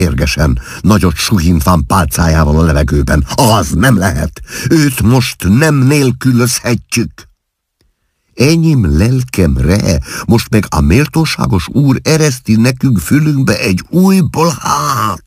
érgesen, nagyot suhintván pálcájával a levegőben. Az nem lehet. Őt most nem nélkülözhetjük. Enyém lelkemre, most meg a méltóságos úr ereszti nekünk fülünkbe egy új bolhát.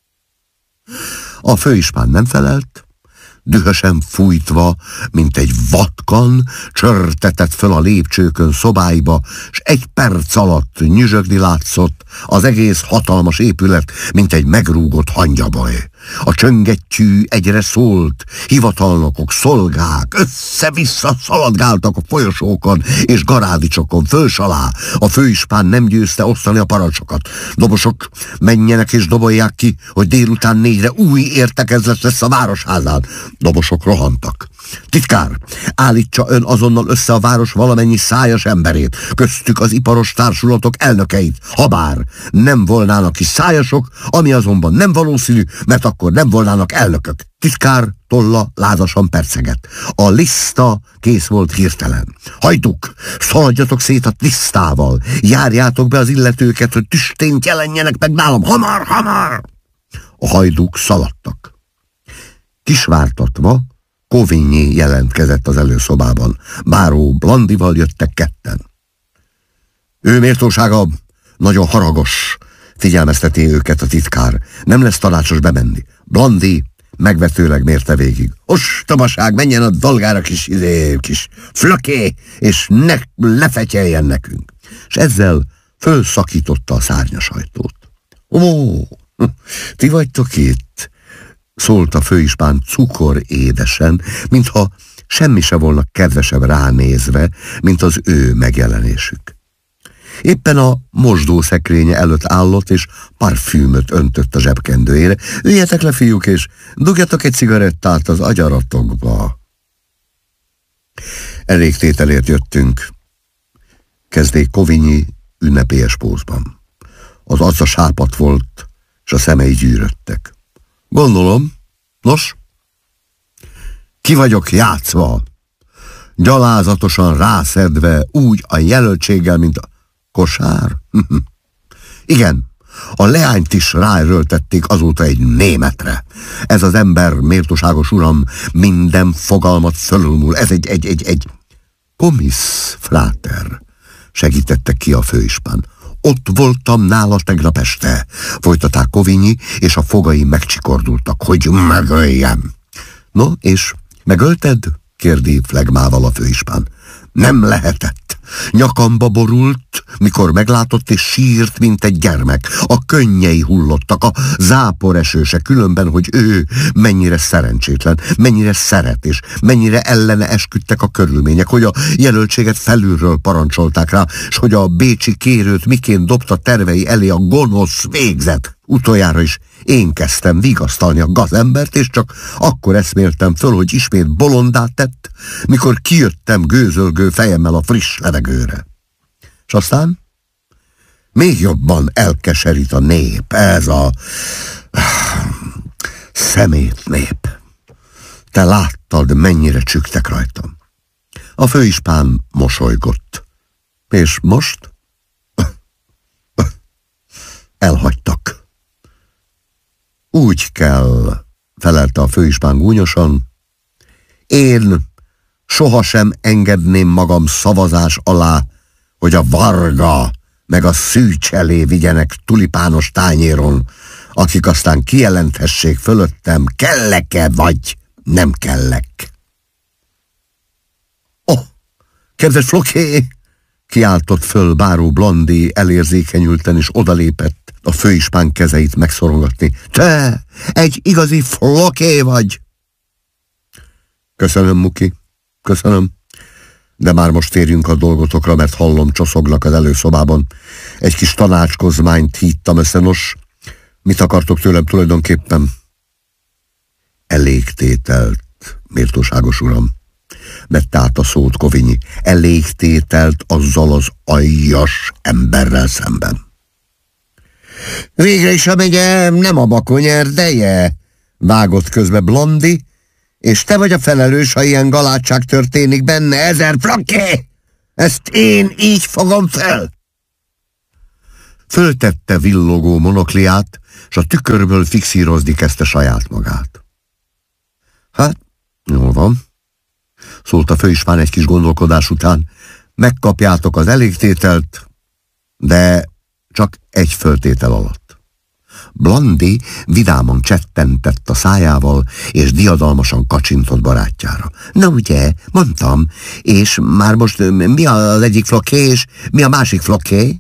A főispán nem felelt, dühösen fújtva, mint egy vatkan, csörtetett föl a lépcsőkön szobáiba, s 1 perc alatt nyüzsögni látszott az egész hatalmas épület, mint egy megrúgott hangyabaj. A csöngettyű egyre szólt, hivatalnokok, szolgák össze-vissza szaladgáltak a folyosókon és garádicsokon, föls alá. A főispán nem győzte osztani a parancsokat. Dobosok, menjenek és dobolják ki, hogy délután 4-re új értekezlet lesz a városházán. Dobosok rohantak. Titkár, állítsa ön azonnal össze a város valamennyi szájas emberét, köztük az iparos társulatok elnökeit, habár nem volnának is szájasok, ami azonban nem valószínű, mert akkor nem volnának elnökök. Titkár tolla lázasan perceget. A lista kész volt hirtelen. Hajduk, szaladjatok szét a lisztával, járjátok be az illetőket, hogy tüstént jelenjenek meg nálam, hamar, hamar! A hajduk szaladtak. Kisvártatva Covigney jelentkezett az előszobában. Báró Blandival jöttek ketten. Ő méltósága nagyon haragos, figyelmezteti őket a titkár. Nem lesz tanácsos bemenni. Blandi megvetőleg mérte végig. Ostobaság, menjen a dolgára, kis flöké, és ne lefetyeljen nekünk. És ezzel fölszakította a szárnyasajtót. Ó, ti vagytok itt? Szólt a főispán cukorédesen, mintha semmi se volna kedvesebb ránézve, mint az ő megjelenésük. Éppen a mosdószekrénye előtt állott, és parfümöt öntött a zsebkendőjére. Üljetek le, fiúk, és dugjatok egy cigarettát az agyaratokba. Elégtételért jöttünk, kezdték Covigney ünnepélyes pózban. Az arca sápadt volt, és a szemei gyűröttek. Gondolom. Nos? Ki vagyok játszva, gyalázatosan rászedve úgy a jelöltséggel, mint a kosár? Igen, a leányt is ráerőltették azóta egy németre. Ez az ember, méltóságos uram, minden fogalmat fölülmúl. Ez egy komissz fráter, segítette ki a főispán. Ott voltam nála tegnap este, folytatták Covigney, és a fogai megcsikordultak, hogy megöljem. No, és megölted? Kérdi flegmával a főispán. Nem lehetett. Nyakamba borult, mikor meglátott, és sírt, mint egy gyermek. A könnyei hullottak, a záporeső se, különben, hogy ő mennyire szerencsétlen, mennyire szeret, és mennyire ellene esküdtek a körülmények, hogy a jelöltséget felülről parancsolták rá, és hogy a bécsi kérőt miként dobta tervei elé a gonosz végzet. Utoljára is én kezdtem vigasztalni a gazembert, és csak akkor eszméltem föl, hogy ismét bolondát tett, mikor kijöttem gőzölgő fejemmel a friss levegőre. És aztán még jobban elkeserít a nép, ez a szemét nép. Te láttad, mennyire csügtek rajtam. A főispán mosolygott. És most? Elhagytak. Úgy kell, felelte a főispán gúnyosan. Én sohasem engedném magam szavazás alá, hogy a Varga meg a Szűcs elé vigyenek tulipános tányéron, akik aztán kijelenthessék fölöttem, kellek-e vagy nem kellek. Kedves Floké! Kiáltott föl báró Blandi elérzékenyülten, és odalépett a főispán kezeit megszorongatni. Te egy igazi Floké vagy! Köszönöm, Muki, köszönöm. De már most térjünk a dolgotokra, mert hallom, csoszognak az előszobában. Egy kis tanácskozmányt hívtam össze, nos, mit akartok tőlem tulajdonképpen? Elégtételt, méltóságos uram, vette át a szót Covigney. Elégtételt azzal az aljas emberrel szemben. Végre is a megye nem a bakony erdeje, vágott közbe Blandi, és te vagy a felelős, ha ilyen galátság történik benne, 1000 Floké! Ezt én így fogom fel! Föltette villogó monokliát, s a tükörből fixírozni kezdte saját magát. Hát, jól van, szólt a főispán egy kis gondolkodás után, megkapjátok az elégtételt, de csak egy föltétel alatt. Blandy vidáman csettentett a szájával, és diadalmasan kacsintott barátjára. Na ugye, mondtam, és már most mi az egyik flokké, és mi a másik flokké?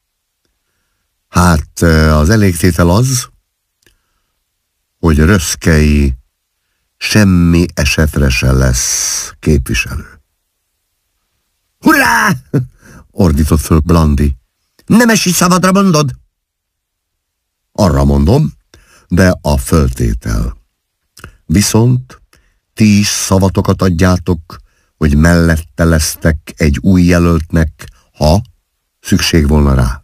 Hát az elégtétel az, hogy Röszkei semmi esetre se lesz képviselő. Hurrá! Ordított föl Blandy. Nemesi szavadra mondod? Arra mondom, de a föltétel. Viszont ti is szavatokat adjátok, hogy mellette lesztek egy új jelöltnek, ha szükség volna rá.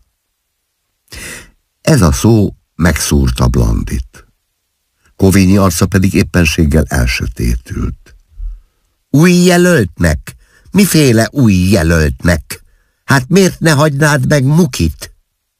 Ez a szó megszúrta Blandyt. Covinyi arca pedig éppenséggel elsötétült. Új jelöltnek? Miféle új jelöltnek? Hát miért ne hagynád meg Mukit?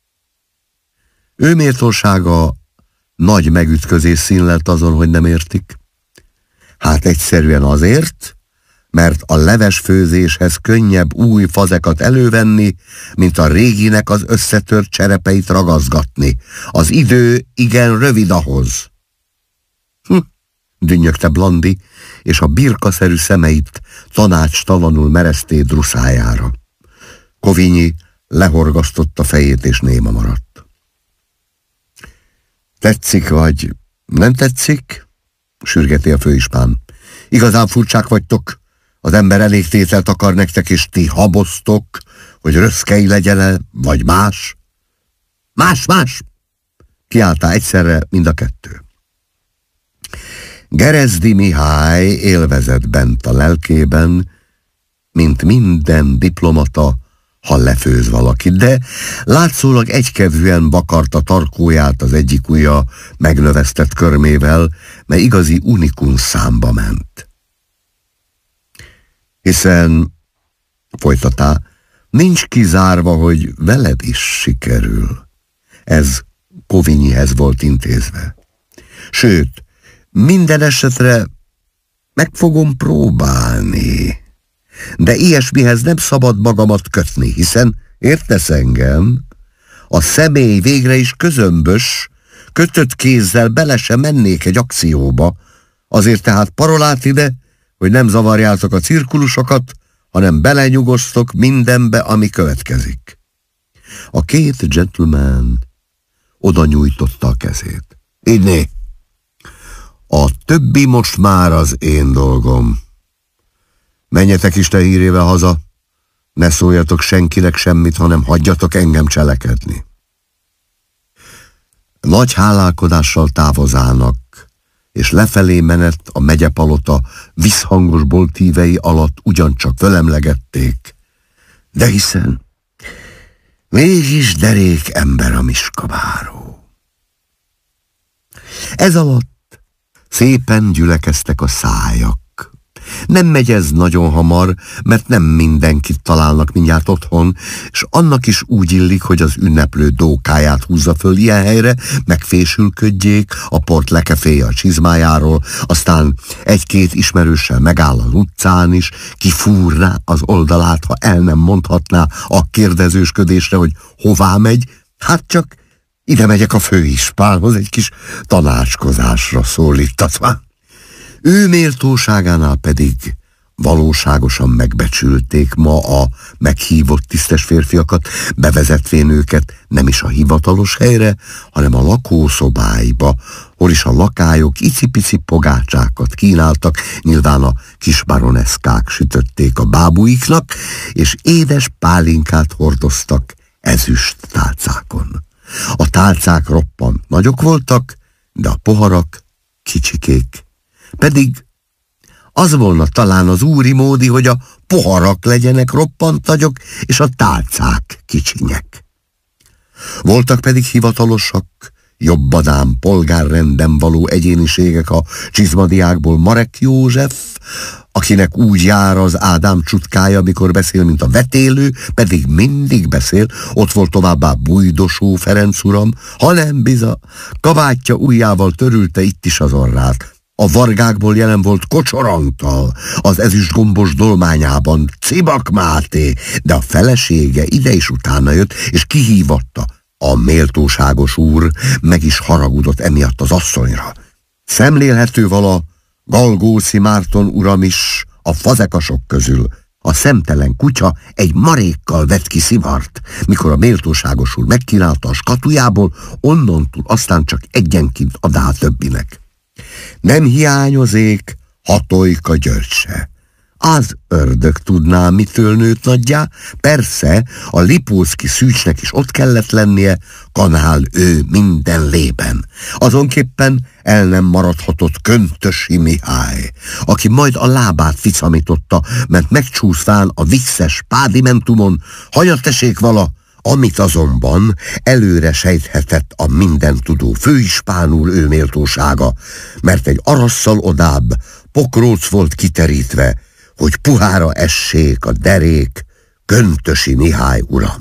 Ő méltósága nagy megütközés színlelt azon, hogy nem értik. Hát egyszerűen azért, mert a levesfőzéshez könnyebb új fazekat elővenni, mint a réginek az összetört cserepeit ragaszgatni. Az idő igen rövid ahhoz. Dünnyögte Blandy, és a birkaszerű szemeit tanácstalanul mereszté druszájára. Covinyi lehorgasztotta fejét, és néma maradt. Tetszik vagy nem tetszik? Sürgeti a főispán. Igazán furcsák vagytok. Az ember elégtételt akar nektek, és ti haboztok, hogy Röszkei legyen-e, vagy más? Más! Kiáltá egyszerre mind a kettő. Gerezdi Mihály élvezett bent a lelkében, mint minden diplomata, ha lefőz valakit, de látszólag egykedvűen vakarta tarkóját az egyik ujja megnövesztett körmével, mely igazi unikum számba ment. Hiszen, folytatá, nincs kizárva, hogy veled is sikerül. Ez Covinyihez volt intézve. Sőt, minden esetre meg fogom próbálni. De ilyesmihez nem szabad magamat kötni, hiszen, értesz engem, a személy végre is közömbös, kötött kézzel bele sem mennék egy akcióba, azért tehát parolát ide, hogy nem zavarjátok a cirkulusokat, hanem belenyugosztok mindenbe, ami következik. A két gentleman oda nyújtotta a kezét. Így a többi most már az én dolgom. Menjetek Isten hírével haza, ne szóljatok senkinek semmit, hanem hagyjatok engem cselekedni. Nagy hálálkodással távozának, és lefelé menet a megyepalota visszhangos boltívei alatt ugyancsak fölemlegették, de hiszen mégis derék ember a miskabáró. Ez alatt szépen gyülekeztek a szájak. Nem megy ez nagyon hamar, mert nem mindenkit találnak mindjárt otthon, és annak is úgy illik, hogy az ünneplő dókáját húzza föl ilyen helyre, megfésülködjék, a port lekefélje a csizmájáról, aztán egy-két ismerőssel megáll az utcán is, kifúrná az oldalát, ha el nem mondhatná a kérdezősködésre, hogy hová megy, hát csak ide megyek a főispánhoz egy kis tanácskozásra szólítatva. Ő méltóságánál pedig valóságosan megbecsülték ma a meghívott tisztes férfiakat, bevezetvén őket nem is a hivatalos helyre, hanem a lakószobáiba, hol is a lakályok icipici pogácsákat kínáltak, nyilván a kis baroneszkák sütötték a bábuiknak, és édes pálinkát hordoztak ezüst tálcákon. A tálcák roppant nagyok voltak, de a poharak kicsikék. Pedig az volna talán az úri módi, hogy a poharak legyenek roppant nagyok, és a tálcák kicsinyek. Voltak pedig hivatalosak, jobbadán polgárrenden való egyéniségek a csizmadiákból Marek József, akinek úgy jár az Ádám csutkája, mikor beszél, mint a vetélő, pedig mindig beszél. Ott volt továbbá Bújdosó Ferenc uram, hanem biza, kabátja ujjával törülte itt is az orrát. A vargákból jelen volt Kocsor Antal, az ezüstgombos dolmányában Cibak Máté, de a felesége ide is utána jött, és kihívatta. A méltóságos úr meg is haragudott emiatt az asszonyra. Szemlélhető vala Galgóci Márton uram is a fazekasok közül. A szemtelen kutya egy marékkal vett ki szivart, mikor a méltóságos úr megkínálta a skatujából, onnantól aztán csak egyenként adá a többinek. Nem hiányozék Hatolyka György se. Az ördög tudná, mitől nőtt nagyjá. Persze, a Lipóczky Szűcsnek is ott kellett lennie, kanál ő minden lében. Azonképpen el nem maradhatott Köntösi Mihály, aki majd a lábát ficamította, mert megcsúszván a visszes pádimentumon hanyattesék vala, amit azonban előre sejthetett a mindentudó főispán úr ő méltósága, mert egy arasszal odább pokróc volt kiterítve, hogy puhára essék a derék Köntösi Mihály uram.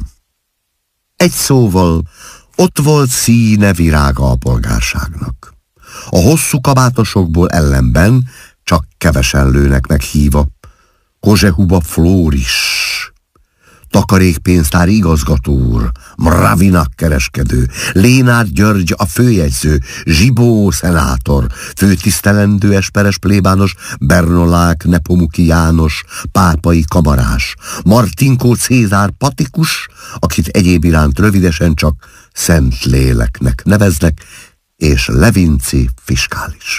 Egy szóval, ott volt színe virága a polgárságnak. A hosszú kabátosokból ellenben csak kevesen lőnek meg híva. Kozsehuba Flóris, takarékpénztár igazgató úr, Mravinak kereskedő, Lénárd György a főjegyző, Zsibó szenátor, főtisztelendő esperes plébános, Bernolák Nepomuki János, pápai kamarás, Martinkó Cézár patikus, akit egyéb iránt rövidesen csak Szent Léleknek neveznek, és Levinci fiskális.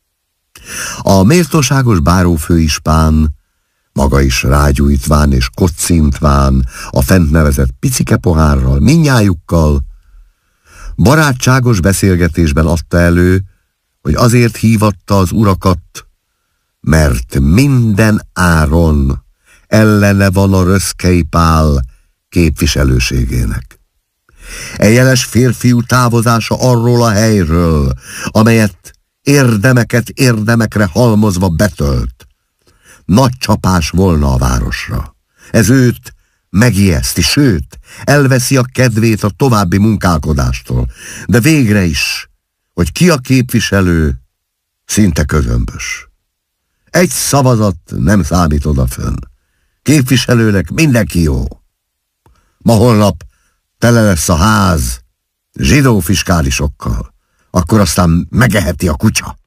A méltóságos bárófőispán maga is rágyújtván és kocintván a fent nevezett picike pohárral, mindnyájukkal, barátságos beszélgetésben adta elő, hogy azért hívatta az urakat, mert minden áron ellene van a Röszkei Pál képviselőségének. E jeles férfiú távozása arról a helyről, amelyet érdemeket érdemekre halmozva betölt, nagy csapás volna a városra. Ez őt megijeszti, sőt, elveszi a kedvét a további munkálkodástól. De végre is, hogy ki a képviselő, szinte közömbös. Egy szavazat nem számít odafönn. Képviselőnek mindenki jó. Ma-holnap tele lesz a ház zsidó fiskálisokkal, akkor aztán megeheti a kutya.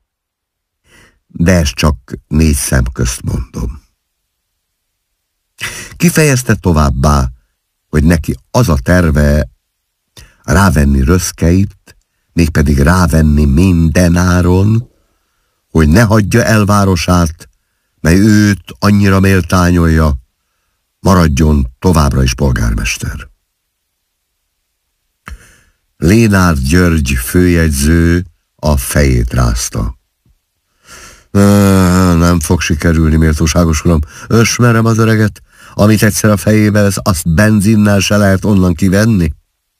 De ezt csak 4 szem közt mondom. Kifejezte továbbá, hogy neki az a terve rávenni Röszkeit, mégpedig rávenni mindenáron, hogy ne hagyja el városát, mely őt annyira méltányolja, maradjon továbbra is polgármester. Lénárd György főjegyző a fejét rázta. Nem fog sikerülni, méltóságos uram. Ösmerem az öreget, amit egyszer a fejébe lesz, azt benzinnel se lehet onnan kivenni.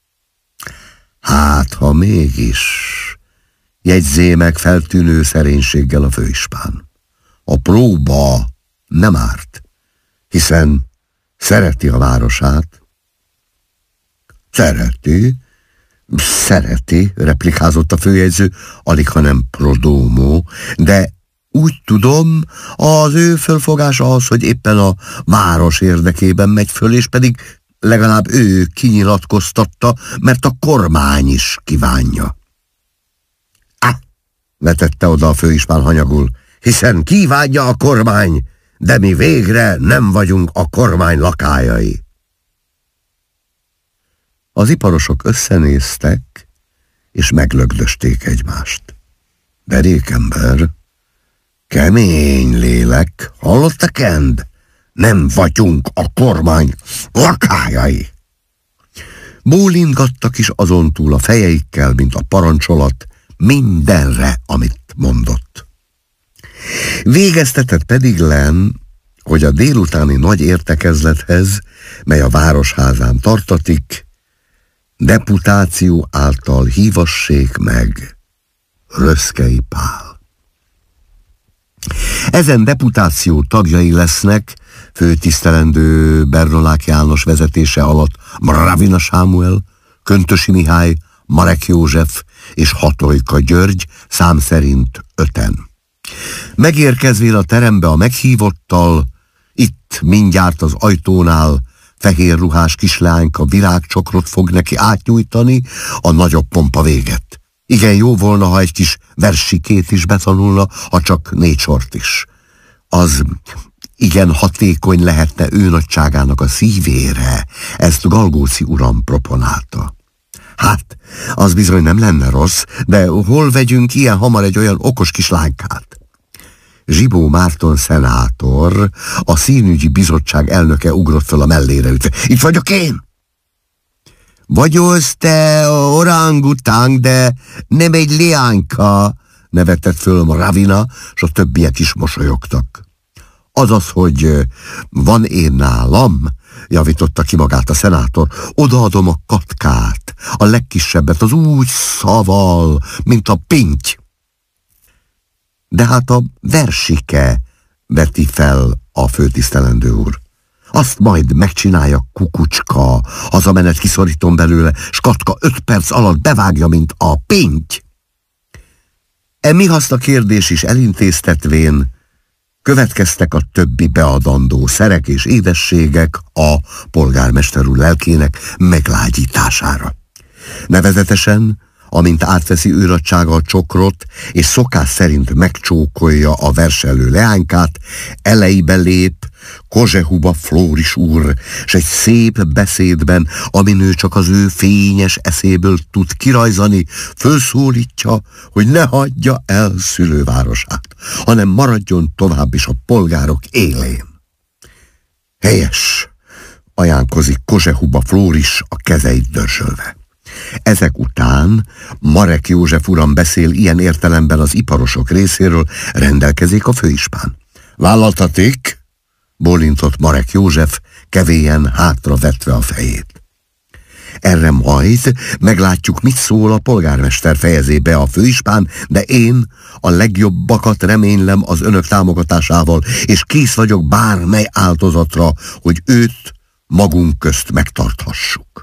Hát, ha mégis, jegyzé meg feltűnő szerénységgel a főispán. A próba nem árt, hiszen szereti a városát. Szereti, replikázott a főjegyző, alighanem pro domo, de úgy tudom, az ő fölfogása az, hogy éppen a város érdekében megy föl, és pedig legalább ő kinyilatkoztatta, mert a kormány is kívánja. Vetette oda a főispán hanyagul, hiszen kívánja a kormány, de mi végre nem vagyunk a kormány lakályai. Az iparosok összenéztek, és meglögdösték egymást. Derékember, kemény lélek, hallotta Kend? Nem vagyunk a kormány lakályai. Bólintgattak is azon túl a fejeikkel, mint a parancsolat, mindenre, amit mondott. Végeztetett pedig len, hogy a délutáni nagy értekezlethez, mely a városházán tartatik, Deputáció által hívassék meg Röszkei Pál. Ezen deputáció tagjai lesznek főtisztelendő Bernolák János vezetése alatt Ravina Sámuel, Köntösi Mihály, Marek József és Hatolyka György, szám szerint 5-en. Megérkezvén a terembe a meghívottal, itt mindjárt az ajtónál fehér ruhás kislányka virágcsokrot fog neki átnyújtani, a nagyobb pompa véget. Igen, jó volna, ha egy kis versikét is betanulna, ha csak 4 sort is. Az igen hatékony lehetne ő nagyságának a szívére, ezt Galgóci uram proponálta. Hát, az bizony nem lenne rossz, de hol vegyünk ilyen hamar egy olyan okos kislánykát? Zsibó Márton szenátor, a színügyi bizottság elnöke ugrott fel a mellére ütve. Itt vagyok én! Vagyolsz te orangutánk, de nem egy leányka, nevetett föl a Ravina, s a többiek is mosolyogtak. Azaz, hogy van én nálam, javította ki magát a szenátor, odaadom a katkát, a legkisebbet, az úgy szaval, mint a pinty. De hát a versike, veti fel a főtisztelendő úr. Azt majd megcsinálja kukucska, hazamenet kiszorítom belőle, s Katka 5 perc alatt bevágja, mint a pinty. Mi haszna kérdés is elintéztetvén, következtek a többi beadandó szerek és édességek a polgármester úr lelkének meglágyítására. Nevezetesen, amint átveszi ő nagysága a csokrot, és szokás szerint megcsókolja a verselő leánykát, elejébe lép Kozsehuba Flóris úr, s egy szép beszédben, amin ő csak az ő fényes eszéből tud kirajzani, fölszólítja, hogy ne hagyja el szülővárosát, hanem maradjon tovább is a polgárok élén. Helyes, ajánkozik Kozsehuba Flóris a kezeit dörzsölve. Ezek után Marek József uram beszél ilyen értelemben az iparosok részéről, rendelkezik a főispán. Vállaltatik? Bólintott Marek József, kevélyen hátra vetve a fejét. Erre majd meglátjuk, mit szól a polgármester, fejezi be a főispán, de én a legjobbakat reménylem az önök támogatásával, és kész vagyok bármely áldozatra, hogy őt magunk közt megtarthassuk.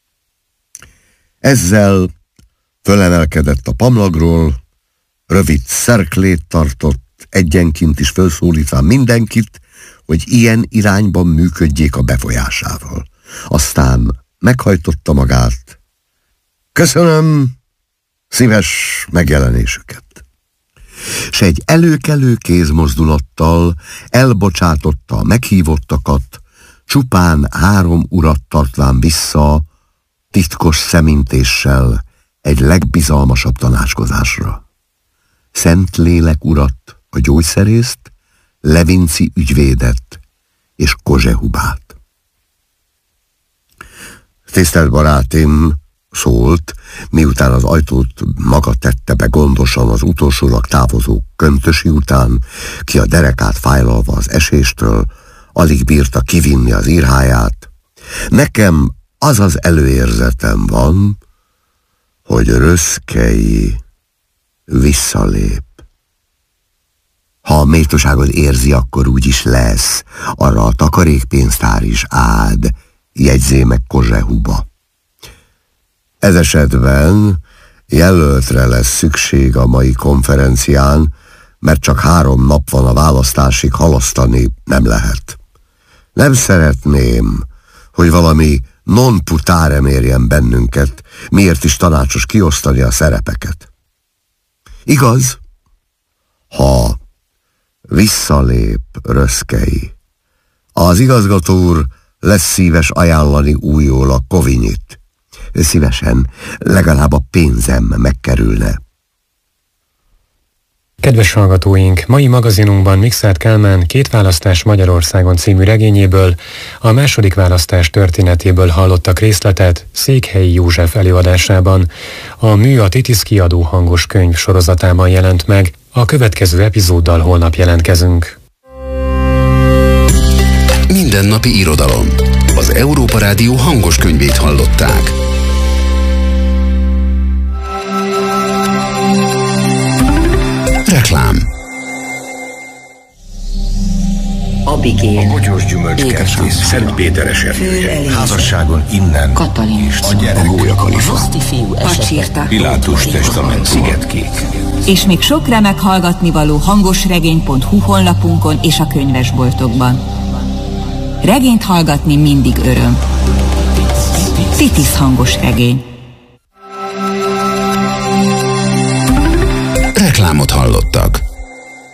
Ezzel fölemelkedett a pamlagról, rövid szerklét tartott, egyenként is felszólítván mindenkit, hogy ilyen irányban működjék a befolyásával. Aztán meghajtotta magát. Köszönöm szíves megjelenésüket. S egy előkelő kézmozdulattal elbocsátotta a meghívottakat, csupán 3 urat tartván vissza, titkos szemintéssel egy legbizalmasabb tanácskozásra. Szentlélek urat, a gyógyszerészt, Levinci ügyvédet és Kozsehubát. Tisztelt barátim, szólt, miután az ajtót maga tette be gondosan az utolsólag távozó Köntösi után, ki a derekát fájlalva az eséstől, alig bírta kivinni az írháját. Nekem az az előérzetem van, hogy Röszkei visszalép. Ha a méltóságot érzi, akkor úgy is lesz, arra a takarékpénztár is áld, jegyzé meg Kozsehuba. Ez esetben jelöltre lesz szükség a mai konferencián, mert csak 3 nap van a választásig, halasztani nem lehet. Nem szeretném, hogy valami non putárem érjen bennünket, miért is tanácsos kiosztani a szerepeket. Igaz, ha visszalép Röszkei, az igazgató úr lesz szíves ajánlani újjól a Kovinyit. Szívesen, legalább a pénzem megkerülne. Kedves hallgatóink, mai magazinunkban Mikszáth Kálmán 2 választás Magyarországon című regényéből, a második választás történetéből hallottak részletet Székhelyi József előadásában. A Mű a Titisz kiadó hangos könyv sorozatában jelent meg, a következő epizóddal holnap jelentkezünk. Mindennapi irodalom. Az Európa Rádió hangos könyvét hallották. Abigail, a bogyós gyümölcskertész, Szent Péter esernyője, házasságon innen, Katalin, a gyerek, a Gólya Kalifa, Pacsirta, Pilátus testament, Szigetkék. És még sok remek hallgatnivaló hangosregény.hu honlapunkon és a könyvesboltokban. Regényt hallgatni mindig öröm. Titis hangos regény. Reklámot hallottak.